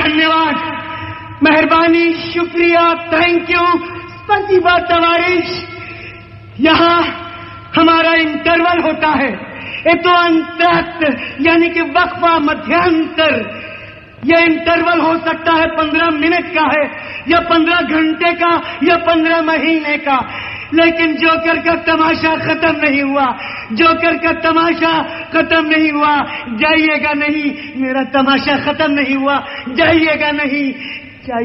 धन्यवाद, मेहरबानी, शुक्रिया, थैंक यू, स्पसीबा तवारिश। यहाँ हमारा इंटरवल होता है, ये तो अंतराक्ष यानी कि वक्फा, मध्यांतर। यह इंटरवल हो सकता है 15 मिनट का है, या 15 घंटे का, या 15 महीने का, लेकिन जोकर का तमाशा खत्म नहीं हुआ। जोकर का तमाशा खत्म नहीं हुआ। जाइएगा नहीं, मेरा तमाशा खत्म नहीं हुआ, जाइएगा नहीं।